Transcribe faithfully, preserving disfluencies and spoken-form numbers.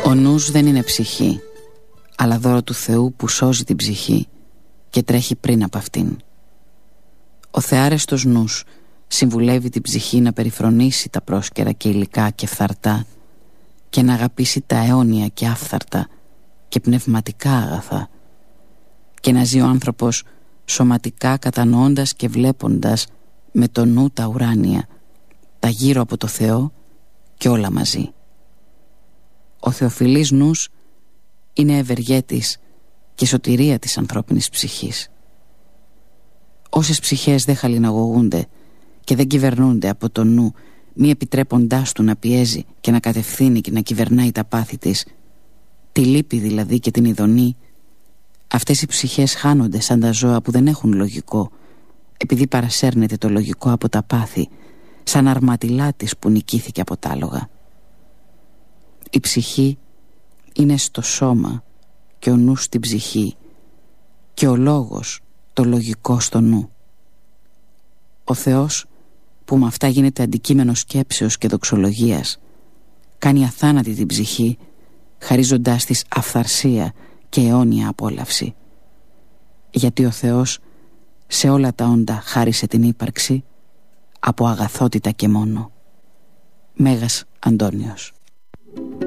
Ο νους δεν είναι ψυχή, αλλά δώρο του Θεού που σώζει την ψυχή και τρέχει πριν από αυτήν. Ο θεάρεστος νους συμβουλεύει την ψυχή να περιφρονήσει τα πρόσκαιρα και υλικά και φθαρτά και να αγαπήσει τα αιώνια και άφθαρτα και πνευματικά αγαθά, και να ζει ο άνθρωπος σωματικά κατανοώντας και βλέποντας με το νου τα ουράνια, τα γύρω από το Θεό και όλα μαζί. Ο θεοφιλής νους είναι ευεργέτης και σωτηρία της ανθρώπινης ψυχής. Όσες ψυχές δεν χαλιναγωγούνται και δεν κυβερνούνται από το νου, μη επιτρέποντάς του να πιέζει και να κατευθύνει και να κυβερνάει τα πάθη της, τη λύπη δηλαδή και την ειδονή, αυτές οι ψυχές χάνονται σαν τα ζώα που δεν έχουν λογικό, επειδή παρασέρνεται το λογικό από τα πάθη, σαν αρματιλά της που νικήθηκε από τα άλογα. Η ψυχή είναι στο σώμα και ο νους στην ψυχή και ο λόγος το λογικό στο νου. Ο Θεός, που με αυτά γίνεται αντικείμενο σκέψεως και δοξολογίας, κάνει αθάνατη την ψυχή, χαρίζοντάς της αυθαρσία και αιώνια απόλαυση. Γιατί ο Θεός σε όλα τα όντα χάρισε την ύπαρξη από αγαθότητα και μόνο. Μέγας Αντώνιος.